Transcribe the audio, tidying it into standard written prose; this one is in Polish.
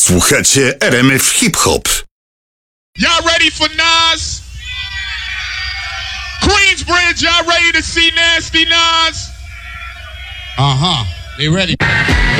Słuchacie RMF Hip Hop. Y'all ready for Nas? Queensbridge, y'all ready to see Nasty Nas? They ready.